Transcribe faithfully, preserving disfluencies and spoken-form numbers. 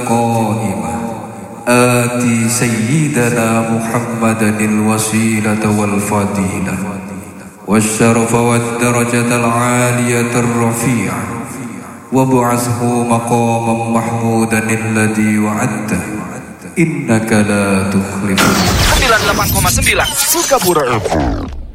قائمة آتي سيدنا محمدا الوسيلة والفضيلة والشرف والدرجة العالية الرفيعة وابعثه مقاما محمودا الذي وعدته إنك لا تخلف. sembilan puluh delapan koma sembilan Sukabura F M.